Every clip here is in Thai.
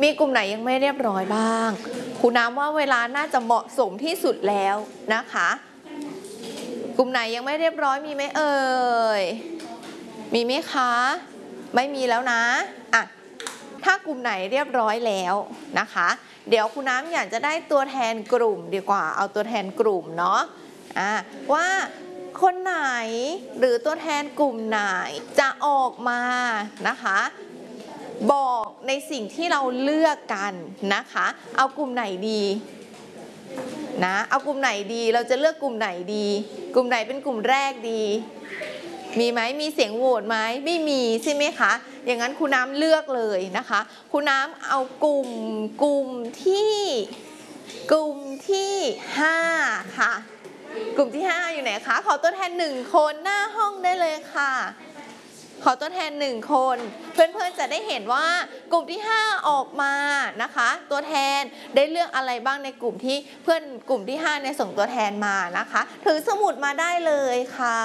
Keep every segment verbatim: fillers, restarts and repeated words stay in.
มีกลุ่มไหนยังไม่เรียบร้อยบ้างครูน้ำว่าเวลาน่าจะเหมาะสมที่สุดแล้วนะคะกลุ่มไหนยังไม่เรียบร้อยมีไหมเอ่ยมีไหมคะไม่มีแล้วนะอ่ะถ้ากลุ่มไหนเรียบร้อยแล้วนะคะเดี๋ยวครูน้ำอยากจะได้ตัวแทนกลุ่มดีกว่าเอาตัวแทนกลุ่มเนาะอ่ะว่าคนไหนหรือตัวแทนกลุ่มไหนจะออกมานะคะบอกในสิ่งที่เราเลือกกันนะคะเอากลุ่มไหนดีนะเอากลุ่มไหนดีเราจะเลือกกลุ่มไหนดีกลุ่มไหนเป็นกลุ่มแรกดีมีไหมมีเสียงโหวตไหมไม่มีใช่ไหมคะอย่างนั้นครูน้ำเลือกเลยนะคะครูน้ำเอากลุ่มกลุ่มที่กลุ่มที่ห้าค่ะกลุ่มที่ห้าอยู่ไหนคะขอตัวแทนหนึ่งคนหน้าห้องได้เลยค่ะขอตัวแทนหนึ่งคนเพื่อนๆจะได้เห็นว่ากลุ่มที่ห้าออกมานะคะตัวแทนได้เลือกอะไรบ้างในกลุ่มที่เพื่อนกลุ่มที่ห้าเนี่ยส่งตัวแทนมานะคะถือสมุดมาได้เลยค่ะ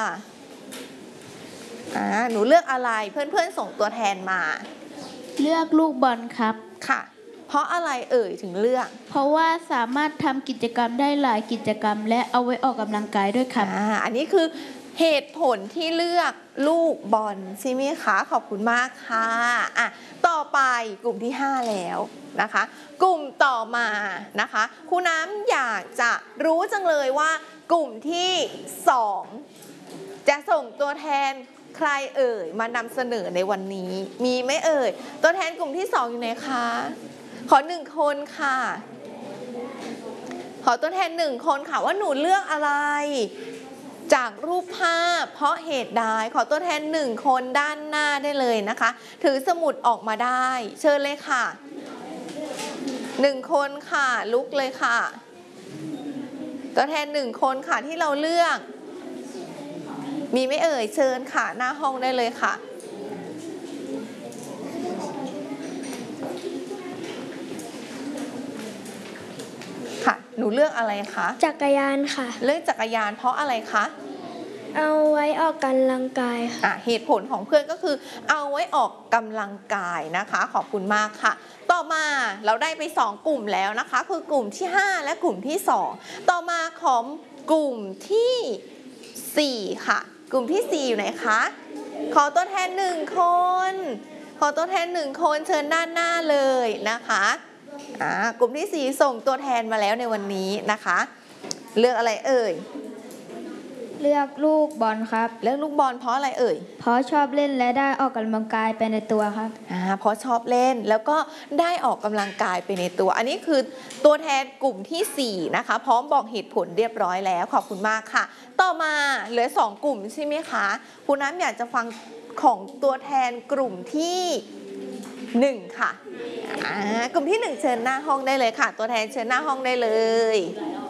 อ่าหนูเลือกอะไรเพื่อนๆส่งตัวแทนมาเลือกลูกบอลครับค่ะเพราะอะไรเอ่ยถึงเลือกเพราะว่าสามารถทำกิจกรรมได้หลายกิจกรรมและเอาไว้ออกกำลังกายด้วยครับอ่าอันนี้คือเหตุผลที่เลือกลูกบอลใช่ไหมคะขอบคุณมากค่ะอ่ะต่อไปกลุ่มที่ห้าแล้วนะคะกลุ่มต่อมานะคะครูน้ำอยากจะรู้จังเลยว่ากลุ่มที่สองจะส่งตัวแทนใครเอ่ยมานำเสนอในวันนี้มีไหมเอ่ยตัวแทนกลุ่มที่สองอยู่ไหนคะขอหนึ่งคนค่ะขอตัวแทนหนึ่งคนค่ะว่าหนูเลือกอะไรจากรูปภาพเพราะเหตุใดขอตัวแทนหนึ่งคนด้านหน้าได้เลยนะคะถือสมุดออกมาได้เชิญเลยค่ะหนึ่งคนค่ะลุกเลยค่ะตัวแทนหนึ่งคนค่ะที่เราเลือกมีไม่เอ่ยเชิญค่ะหน้าห้องได้เลยค่ะค่ะหนูเลือกอะไรคะจักรยานค่ะเลือกจักรยานเพราะอะไรคะเอาไว้ออกกำลังกายค่ะเหตุผลของเพื่อนก็คือเอาไว้ออกกำลังกายนะคะขอบคุณมากค่ะต่อมาเราได้ไปสองกลุ่มแล้วนะคะคือกลุ่มที่ห้าและกลุ่มที่สองต่อมาของกลุ่มที่สี่ค่ะกลุ่มที่สี่อยู่ไหนคะขอตัวแทนหนึ่งคนขอตัวแทนหนึ่งคนเชิญด้านหน้าเลยนะคะอ่ากลุ่มที่สี่ส่งตัวแทนมาแล้วในวันนี้นะคะเลือกอะไรเอ่ยเลือกลูกบอลครับเลือกลูกบอลเพราะอะไรเอ่ยเพราะชอบเล่นและได้ออกกำลังกายไปในตัวครับอ่าเพราะชอบเล่นแล้วก็ได้ออกกำลังกายไปในตัวอันนี้คือตัวแทนกลุ่มที่สี่นะคะพร้อมบอกเหตุผลเรียบร้อยแล้วขอบคุณมากค่ะต่อมาเหลือสองกลุ่มใช่ไหมคะคุณน้ำอยากจะฟังของตัวแทนกลุ่มที่หนึ่งค่ะอ่ากลุ่มที่หนึ่งเชิญหน้าห้องได้เลยค่ะตัวแทนเชิญหน้าห้องได้เลย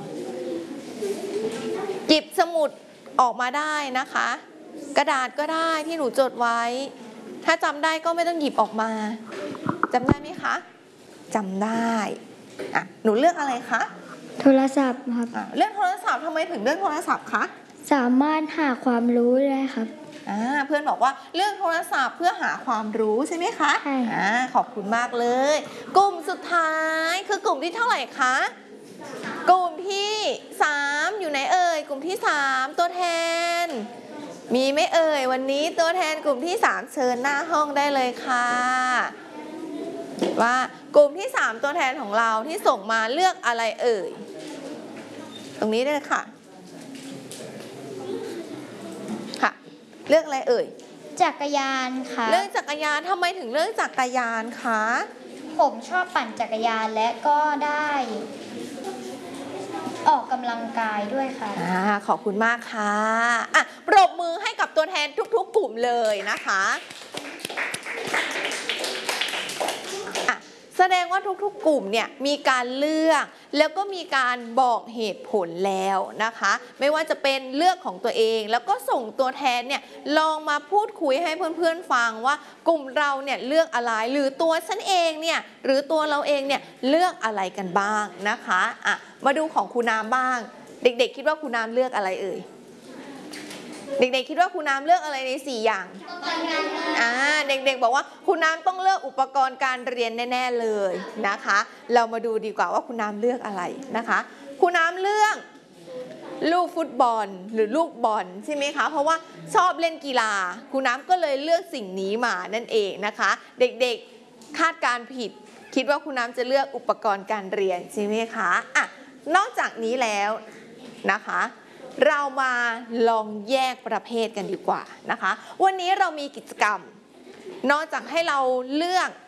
หยิบสมุดออกมาได้นะคะกระดาษก็ได้ที่หนูจดไว้ถ้าจำได้ก็ไม่ต้องหยิบออกมาจำได้ไหมคะจำได้อ่ะหนูเลือกอะไรคะโทรศัพท์ครับเลือกโทรศัพท์ทำไมถึงเลือกโทรศัพท์คะสามารถหาความรู้ได้ครับอ่าเพื่อนบอกว่าเลือกโทรศัพท์เพื่อหาความรู้ใช่ไหมคะใช่อ่าขอบคุณมากเลยกลุ่มสุดท้ายคือกลุ่มที่เท่าไหร่คะกลุ่มที่สามอยู่ไหนเอ่ยกลุ่มที่สามตัวแทนมีไหมเอ่ยวันนี้ตัวแทนกลุ่มที่สามเชิญหน้าห้องได้เลยค่ะว่ากลุ่มที่สามตัวแทนของเราที่ส่งมาเลือกอะไรเอ่ยตรงนี้ได้เลยค่ะค่ะเลือกอะไรเอ่ยจักรยานค่ะเลือกจักรยานทำไมถึงเลือกจักรยานคะผมชอบปั่นจักรยานและก็ได้ออกกำลังกายด้วยค่ะอ่าขอบคุณมากค่ะอ่ะปรบมือให้กับตัวแทนทุกๆกลุ่มเลยนะคะอ่ะแสดงว่าทุกๆกลุ่มเนี่ยมีการเลือกแล้วก็มีการบอกเหตุผลแล้วนะคะไม่ว่าจะเป็นเลือกของตัวเองแล้วก็ส่งตัวแทนเนี่ยลองมาพูดคุยให้เพื่อนๆฟังว่ากลุ่มเราเนี่ยเลือกอะไรหรือตัวฉันเองเนี่ยหรือตัวเราเองเนี่ยเลือกอะไรกันบ้างนะคะอ่ะมาดูของครูน้ำบ้างเด็กๆคิดว่าครูน้ำเลือกอะไรเอ่ยเด็กๆคิดว่าครูน้ำเลือกอะไรในสี่อย่างอ่าเด็กๆบอกว่าครูน้ำต้องเลือกอุปกรณ์การเรียนแน่ๆเลยนะคะเรามาดูดีกว่าว่าครูน้ำเลือกอะไรนะคะครูน้ำเลือกลูกฟุตบอลหรือลูกบอลใช่ไหมคะเพราะว่าชอบเล่นกีฬาครูน้ำก็เลยเลือกสิ่งนี้มานั่นเองนะคะเด็กๆคาดการผิดคิดว่าครูน้ำจะเลือกอุปกรณ์การเรียนใช่ไหมคะอ่ะนอกจากนี้แล้วนะคะเรามาลองแยกประเภทกันดีกว่านะคะวันนี้เรามีกิจกรรมนอกจากให้เราเลือก